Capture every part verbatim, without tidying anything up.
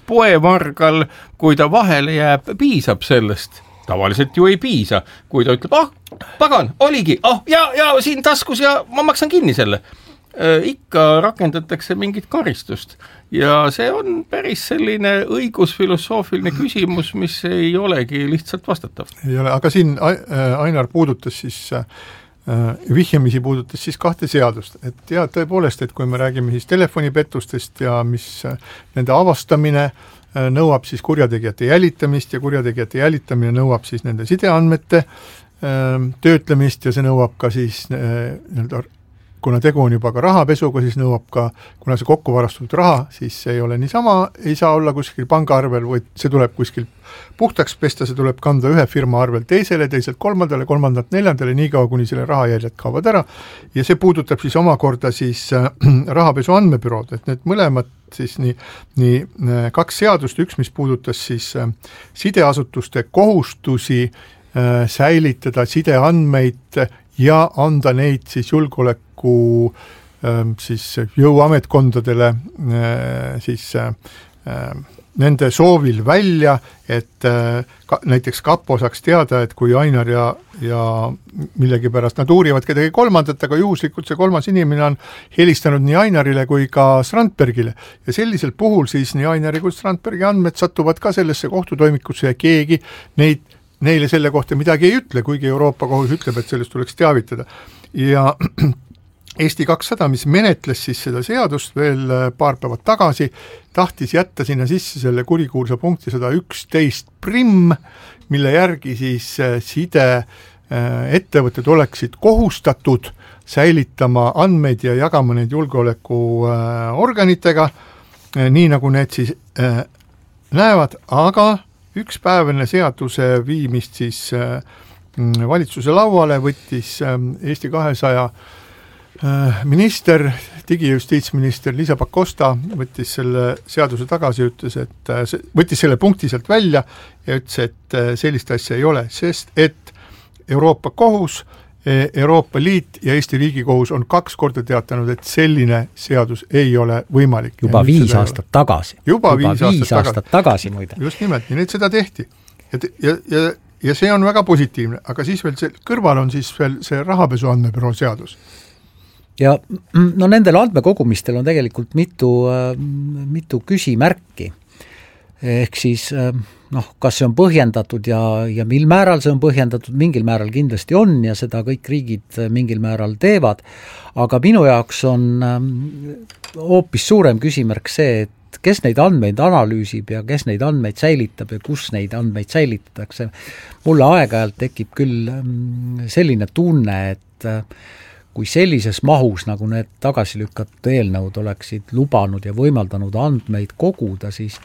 poevargal, kui ta vahele jääb, piisab sellest. Tavaliselt ju ei piisa, kui ta ütleb, ah, pagan, oligi, ah, ja, ja siin taskus ja ma maksan kinni selle. Ikka rakendatakse mingit karistust ja see on päris selline õigusfilosoofiline küsimus, mis ei olegi lihtsalt vastatav. Ei ole, aga siin Ainar puudutas siis vihjamisi puudutas siis kahte seadust, et ja tõepoolest, et kui me räägime siis telefonipettustest ja mis nende avastamine nõuab siis kurjategijate jälitamist ja kurjategijate jälitamine nõuab siis nende sideandmete töötlemist ja see nõuab ka siis nii-öelda kuna tegu on juba ka rahapesuga, siis nõuab ka, kuna see kokku varastatud raha, siis see ei ole niisama, ei saa olla kuskil pangaarvel, või see tuleb kuskil puhtaks pesta, see tuleb kanda ühe firma arvel teisele, teiselt kolmandale, kolmandat neljandale, nii kaua, kuni selle rahajäljed kaovad ära. Ja see puudutab siis omakorda siis äh, rahapesu andmebürood, et need mõlemad siis nii, nii äh, kaks seadust, üks, mis puudutas siis äh, sideasutuste kohustusi äh, säilitada sideandmeid ja anda neid siis julgeoleku siis jõuametkondadele siis nende soovil välja, et ka, näiteks Kapo saaks teada, et kui Ainar ja, ja millegi pärast nad uurivad kedagi kolmandat, aga juhuslikult see kolmas inimene on helistanud nii Ainarile kui ka Strandbergile ja sellisel puhul siis nii Ainari kui Strandbergi andmed satuvad ka sellesse kohtutoimikusse ja keegi neid neile selle kohta midagi ei ütle, kuigi Euroopa kohus ütleb, et sellest tuleks teavitada. Ja Eesti kakssada, mis menetles siis seda seadust veel paar päevad tagasi, tahtis jätta sinna sisse selle kurikuulsa punkti sada üksteist prim, mille järgi siis side ettevõtted oleksid kohustatud säilitama andmeid ja jagama neid julgeolekuorganitega, nii nagu need siis näevad, aga üks päev enne seaduse viimist siis valitsuse lauale võttis Eesti kahesaja minister, digijustiitsminister Liisa Pakosta võttis selle seaduse tagasi, ütles, et võttis selle punkti sealt välja ja ütles, et sellist asja ei ole, sest et Euroopa kohus, Euroopa Liit ja Eesti Riigikohus on kaks korda teatanud, et selline seadus ei ole võimalik. Juba viis aastat tagasi. Juba, Juba viis, viis aastat, aastat tagasi, muide. Just nimelt, ja nüüd seda tehti. Et, ja, ja, ja see on väga positiivne, aga siis veel see, kõrval on siis veel see rahapesu andmebüroo seadus. Ja no nendel andmekogumistel on tegelikult mitu, mitu küsimärki. Ehk siis noh, kas see on põhjendatud ja, ja mil määral see on põhjendatud, mingil määral kindlasti on ja seda kõik riigid mingil määral teevad, aga minu jaoks on hoopis suurem küsimärk see, et kes neid andmeid analüüsib ja kes neid andmeid säilitab ja kus neid andmeid säilitatakse. Mulle aeg-ajalt tekib küll selline tunne, et kui sellises mahus, nagu need tagasi lükatud eelnõud oleksid lubanud ja võimaldanud andmeid koguda, siis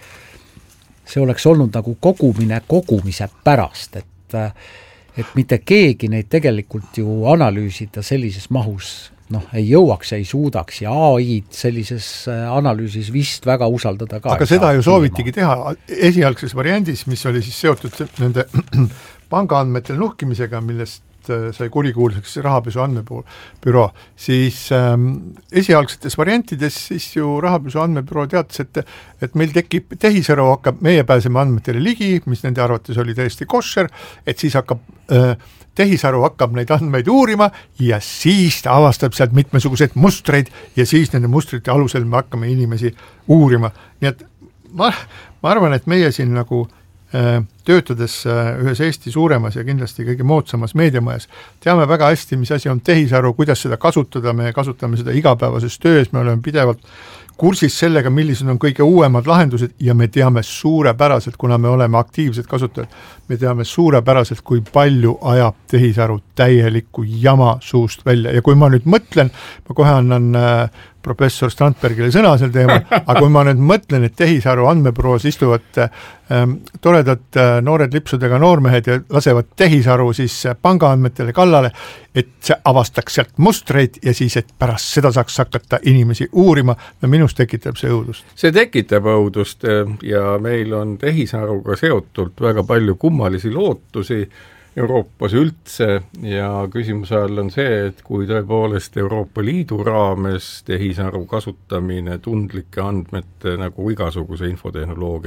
see oleks olnud nagu kogumine kogumise pärast, et, et mitte keegi neid tegelikult ju analüüsida sellises mahus noh, ei jõuaks, ei suudaks ja A I-d sellises analüüsis vist väga usaldada ka. Aga seda ju soovitigi teha esialgses variandis, mis oli siis seotud nende pangaandmete nuhkimisega, millest sai kurikuulsaks rahapesu andmebüroo, siis ähm, esialgsetes variantides siis ju rahapesu andmebüroo teatas, et, et meil tekib tehisaru, hakkab, meie pääseme andmetele ligi, mis nende arvates oli täiesti košer, et siis hakkab äh, tehisaru hakkab neid andmeid uurima ja siis ta avastab sealt mitmesuguseid mustreid ja siis nende mustrite alusel me hakkame inimesi uurima. Nii et ma, ma arvan, et meie siin nagu töötades ühes Eesti suuremas ja kindlasti kõige moodsamas meediamajas, teame väga hästi, mis asi on tehisaru, kuidas seda kasutada, me kasutame seda igapäevases töös, me oleme pidevalt kursis sellega, millised on kõige uuemad lahendused ja me teame suurepäraselt, kuna me oleme aktiivsed kasutajad, me teame suurepäraselt, kui palju ajab tehisaru täielikku jama suust välja ja kui ma nüüd mõtlen, ma kohe annan äh, professor Strandbergile sõna sel teemal, aga kui ma nüüd mõtlen, et tehisaru andmebüroos istuvad ähm, toredad äh, noored lipsudega noormehed ja lasevad tehisaru siis äh, pangaandmetele kallale, et see avastaks sealt mustreid ja siis, et pärast seda saaks hakata inimesi uurima, no minust tekitab see õudust. See tekitab õudust ja meil on tehisaruga seotult väga palju kummalisi lootusi Euroopas üldse ja küsimuse all on see, et kui tõepoolest Euroopa Liidu raames tehisaru kasutamine tundlike andmete nagu igasuguse infotehnoloogia